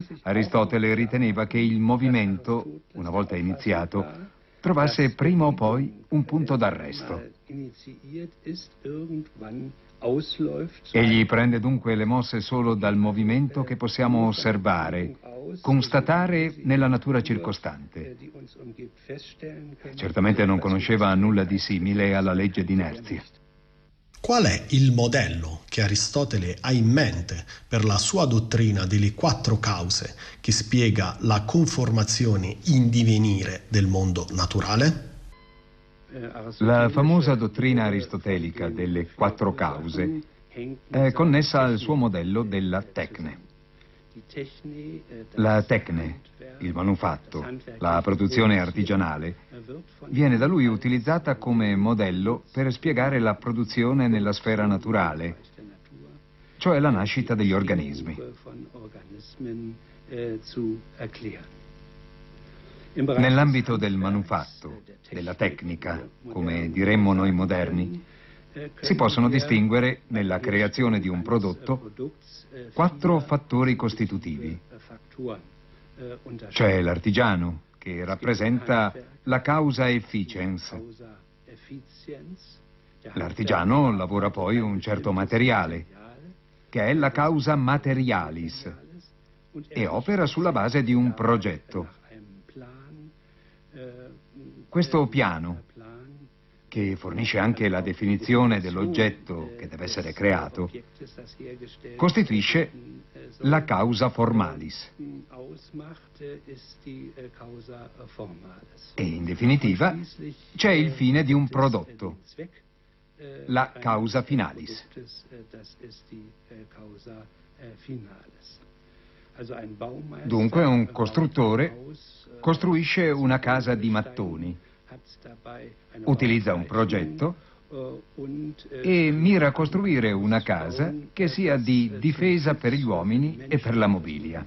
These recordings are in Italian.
Aristotele riteneva che il movimento, una volta iniziato, trovasse prima o poi un punto d'arresto. Egli prende dunque le mosse solo dal movimento che possiamo osservare, constatare nella natura circostante. Certamente non conosceva nulla di simile alla legge d'inerzia. Qual è il modello che Aristotele ha in mente per la sua dottrina delle quattro cause che spiega la conformazione in divenire del mondo naturale? La famosa dottrina aristotelica delle quattro cause è connessa al suo modello della tecne. La tecne, il manufatto, la produzione artigianale, viene da lui utilizzata come modello per spiegare la produzione nella sfera naturale, cioè la nascita degli organismi. Nell'ambito del manufatto, della tecnica, come diremmo noi moderni, si possono distinguere, nella creazione di un prodotto, quattro fattori costitutivi. C'è l'artigiano, che rappresenta la causa efficiens. L'artigiano lavora poi un certo materiale, che è la causa materialis, e opera sulla base di un progetto. Questo piano, che fornisce anche la definizione dell'oggetto che deve essere creato, costituisce la causa formalis. E in definitiva c'è il fine di un prodotto, la causa finalis. Dunque un costruttore costruisce una casa di mattoni, utilizza un progetto e mira a costruire una casa che sia di difesa per gli uomini e per la mobilia.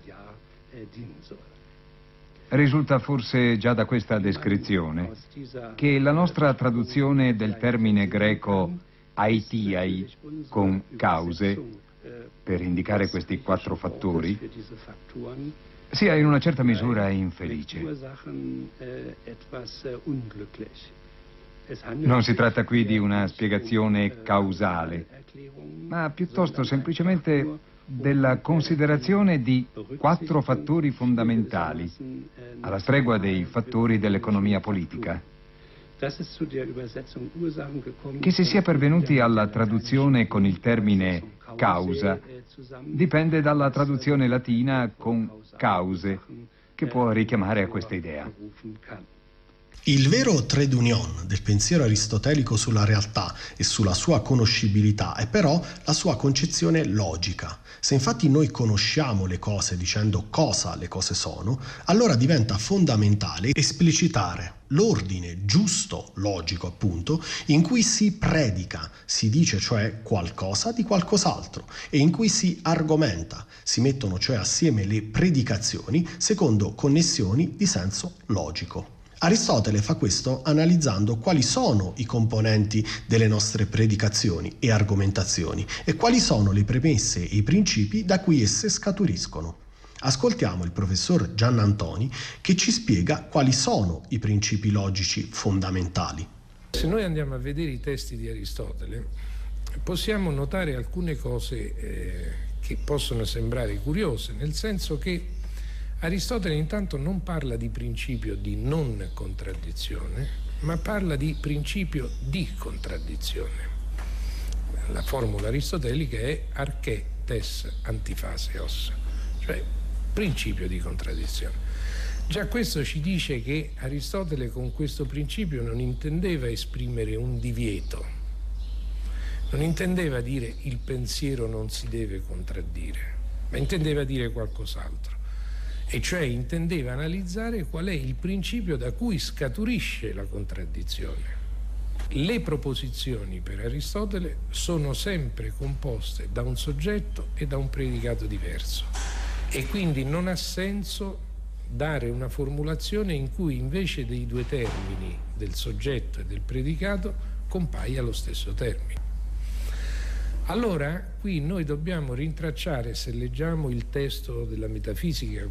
Risulta forse già da questa descrizione che la nostra traduzione del termine greco aitiai con cause, per indicare questi quattro fattori, sia in una certa misura infelice. Non si tratta qui di una spiegazione causale, ma piuttosto semplicemente della considerazione di quattro fattori fondamentali, alla stregua dei fattori dell'economia politica. Che si sia pervenuti alla traduzione con il termine causa dipende dalla traduzione latina con cause, che può richiamare a questa idea. Il vero trait d'union del pensiero aristotelico sulla realtà e sulla sua conoscibilità è però la sua concezione logica. Se infatti noi conosciamo le cose dicendo cosa le cose sono, allora diventa fondamentale esplicitare l'ordine giusto, logico appunto, in cui si predica, si dice cioè qualcosa di qualcos'altro e in cui si argomenta, si mettono cioè assieme le predicazioni secondo connessioni di senso logico. Aristotele fa questo analizzando quali sono i componenti delle nostre predicazioni e argomentazioni e quali sono le premesse e i principi da cui esse scaturiscono. Ascoltiamo il professor Giannantoni che ci spiega quali sono i principi logici fondamentali. Se noi andiamo a vedere i testi di Aristotele, possiamo notare alcune cose che possono sembrare curiose, nel senso che Aristotele intanto non parla di principio di non contraddizione, ma parla di principio di contraddizione. La formula aristotelica è arché tes antifaseos, cioè principio di contraddizione. Già questo ci dice che Aristotele con questo principio non intendeva esprimere un divieto, non intendeva dire il pensiero non si deve contraddire, ma intendeva dire qualcos'altro. E cioè intendeva analizzare qual è il principio da cui scaturisce la contraddizione. Le proposizioni per Aristotele sono sempre composte da un soggetto e da un predicato diverso e quindi non ha senso dare una formulazione in cui invece dei due termini, del soggetto e del predicato, compaia lo stesso termine. Allora, qui noi dobbiamo rintracciare, se leggiamo il testo della metafisica